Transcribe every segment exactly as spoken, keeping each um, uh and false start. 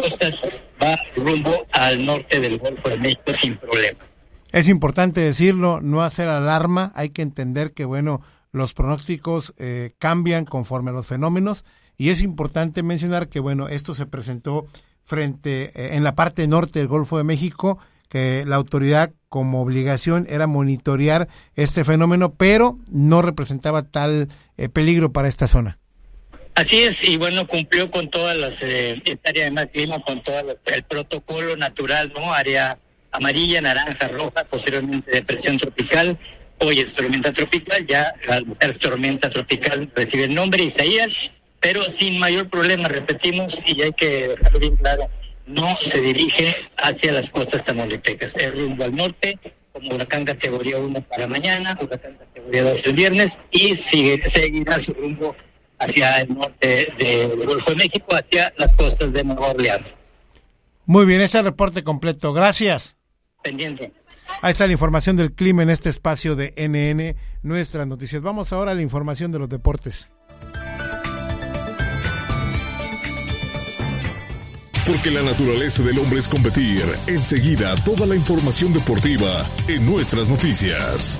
costas, va rumbo al norte del Golfo de México sin problema. Es importante decirlo, no hacer alarma, hay que entender que, bueno, los pronósticos eh, cambian conforme a los fenómenos, y es importante mencionar que, bueno, esto se presentó frente, eh, en la parte norte del Golfo de México, que la autoridad como obligación era monitorear este fenómeno, pero no representaba tal eh, peligro para esta zona. Así es, y bueno, cumplió con todas las, eh, esta área de más clima, con todo lo, el protocolo natural, ¿no? Área amarilla, naranja, roja, posteriormente depresión tropical, hoy es tormenta tropical, ya al ser tormenta tropical recibe el nombre Isaías, pero sin mayor problema, repetimos, y hay que dejarlo bien claro, no se dirige hacia las costas tamaulipecas, es rumbo al norte, como huracán categoría uno para mañana, huracán categoría dos el viernes, y sigue, seguirá su rumbo hacia el norte del Golfo de México, hacia las costas de Nueva Orleans. Muy bien, ese reporte completo, gracias. Pendiente. Ahí está la información del clima en este espacio de N N, Nuestras Noticias. Vamos ahora a la información de los deportes. Porque la naturaleza del hombre es competir. Enseguida, toda la información deportiva en Nuestras Noticias.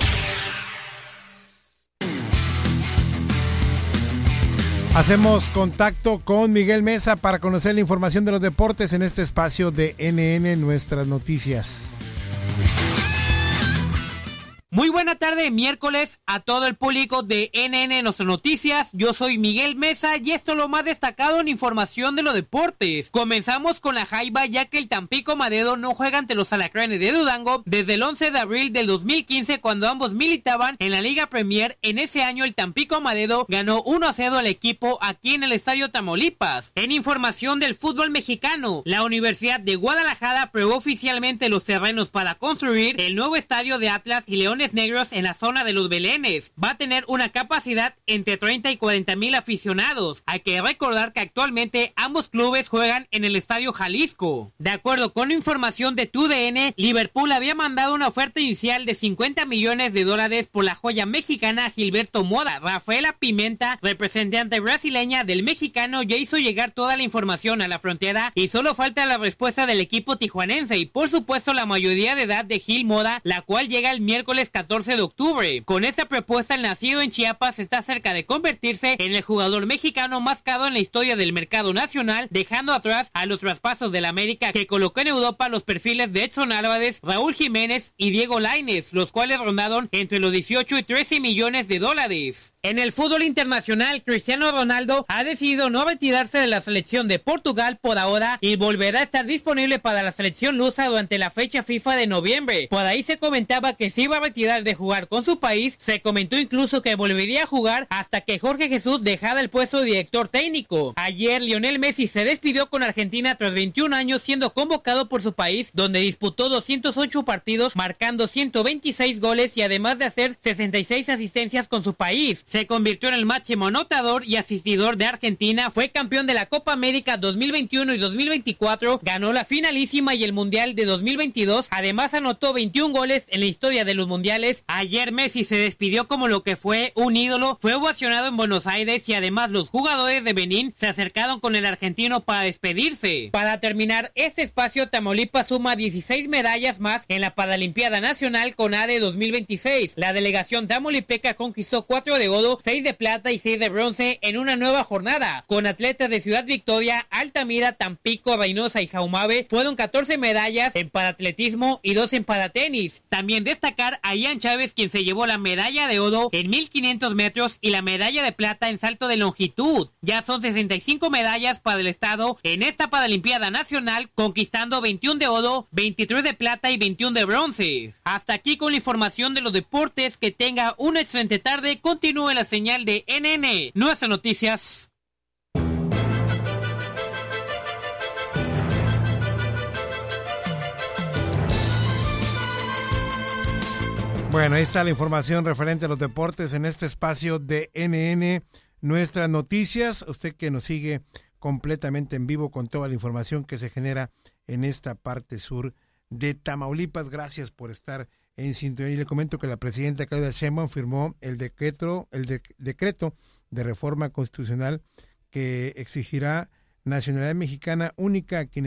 Hacemos contacto con Miguel Mesa para conocer la información de los deportes en este espacio de N N, Nuestras Noticias. Muy buena tarde, miércoles, a todo el público de N N Nuestras Noticias. Yo soy Miguel Mesa y esto es lo más destacado en información de los deportes. Comenzamos con la Jaiba, ya que el Tampico Madero no juega ante los Alacranes de Durango desde el once de abril del dos mil quince, cuando ambos militaban en la Liga Premier. En ese año el Tampico Madero ganó uno a cero al equipo aquí en el Estadio Tamaulipas. En información del fútbol mexicano, la Universidad de Guadalajara aprobó oficialmente los terrenos para construir el nuevo estadio de Atlas y Leones Negros en la zona de los Belénes. Va a tener una capacidad entre treinta y cuarenta mil aficionados. Hay que recordar que actualmente ambos clubes juegan en el Estadio Jalisco. De acuerdo con información de T U D N, Liverpool había mandado una oferta inicial de cincuenta millones de dólares por la joya mexicana Gilberto Moda. Rafaela Pimenta, representante brasileña del mexicano, ya hizo llegar toda la información a la frontera y solo falta la respuesta del equipo tijuanense y por supuesto la mayoría de edad de Gil Moda, la cual llega el miércoles catorce de octubre. Con esta propuesta, el nacido en Chiapas está cerca de convertirse en el jugador mexicano más caro en la historia del mercado nacional, dejando atrás a los traspasos del América, que colocó en Europa los perfiles de Edson Álvarez, Raúl Jiménez y Diego Lainez, los cuales rondaron entre los dieciocho y trece millones de dólares. En el fútbol internacional, Cristiano Ronaldo ha decidido no retirarse de la selección de Portugal por ahora y volverá a estar disponible para la selección lusa durante la fecha FIFA de noviembre. Por ahí se comentaba que se iba a retirar de jugar con su país, se comentó incluso que volvería a jugar hasta que Jorge Jesús dejara el puesto de director técnico. Ayer Lionel Messi se despidió con Argentina tras veintiún años, siendo convocado por su país, donde disputó doscientos ocho partidos, marcando ciento veintiséis goles y además de hacer sesenta y seis asistencias con su país. Se convirtió en el máximo anotador y asistidor de Argentina, fue campeón de la Copa América dos mil veintiuno y dos mil veinticuatro, ganó la finalísima y el Mundial de dos mil veintidós, además anotó veintiún goles en la historia de los mundiales. Ayer Messi se despidió como lo que fue un ídolo, fue ovacionado en Buenos Aires y además los jugadores de Benín se acercaron con el argentino para despedirse. Para terminar este espacio, Tamaulipas suma dieciséis medallas más en la Paralimpiada Nacional con A D E dos mil veintiséis. La delegación tamaulipeca conquistó cuatro de oro, seis de plata y seis de bronce en una nueva jornada. Con atletas de Ciudad Victoria, Altamira, Tampico, Reynosa y Jaumave, fueron catorce medallas en paratletismo y dos en paratenis. También destacar a Ian Chávez, quien se llevó la medalla de oro en mil quinientos metros y la medalla de plata en salto de longitud. Ya son sesenta y cinco medallas para el estado en esta Paralimpiada Nacional, conquistando veintiuno de oro, veintitrés de plata y veintiuno de bronce. Hasta aquí con la información de los deportes. Que tenga una excelente tarde. Continúe la señal de N N, Nuestras Noticias. Bueno, ahí está la información referente a los deportes en este espacio de N N, Nuestras Noticias. Usted que nos sigue completamente en vivo con toda la información que se genera en esta parte sur de Tamaulipas. Gracias por estar en sintonía. Y le comento que la presidenta Claudia Sheinbaum firmó el decreto, el de, decreto de reforma constitucional que exigirá nacionalidad mexicana única a quienes